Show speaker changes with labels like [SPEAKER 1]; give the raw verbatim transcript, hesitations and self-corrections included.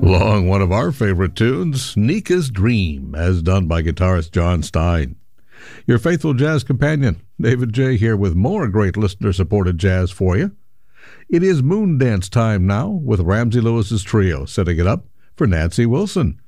[SPEAKER 1] Along one of our favorite tunes, Nika's Dream, as done by guitarist John Stein. Your faithful jazz companion, David J. here with more great listener-supported jazz for you. It is moon dance time now with Ramsey Lewis's trio setting it up for Nancy Wilson.